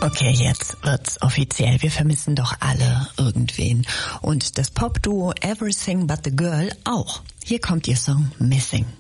Okay, jetzt wird's offiziell. Wir vermissen doch alle irgendwen. Und das Popduo Everything But The Girl auch. Hier kommt ihr Song Missing.